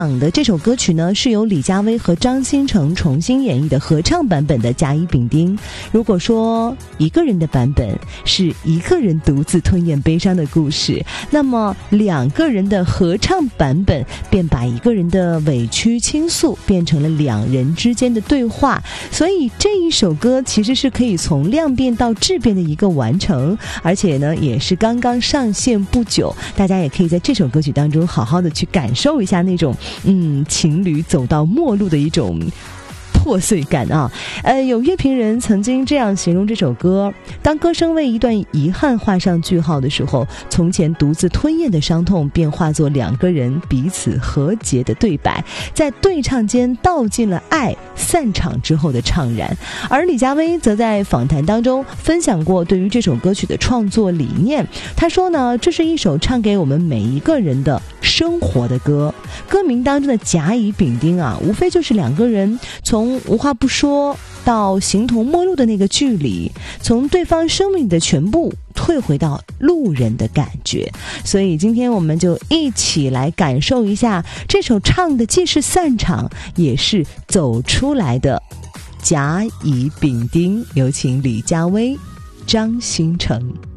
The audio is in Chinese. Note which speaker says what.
Speaker 1: 的这首歌曲呢，是由李佳薇和张新成重新演绎的合唱版本的甲乙丙丁。如果说一个人的版本是一个人独自吞咽悲伤的故事，那么两个人的合唱版本便把一个人的委屈倾诉变成了两人之间的对话。所以这一首歌其实是可以从量变到质变的一个完成，而且呢也是刚刚上线不久，大家也可以在这首歌曲当中好好的去感受一下那种情侣走到末路的一种破碎感啊。有乐评人曾经这样形容这首歌：当歌声为一段遗憾画上句号的时候，从前独自吞咽的伤痛便化作两个人彼此和解的对白，在对唱间道尽了爱散场之后的怅然。而李佳薇则在访谈当中分享过对于这首歌曲的创作理念，她说呢，这是一首唱给我们每一个人的生活的歌。歌名当中的甲乙丙丁啊，无非就是两个人从无话不说到形同陌路的那个距离，从对方生命的全部退回到路人的感觉。所以今天我们就一起来感受一下这首唱的既是散场也是走出来的甲乙丙丁。有请李佳薇、张新成。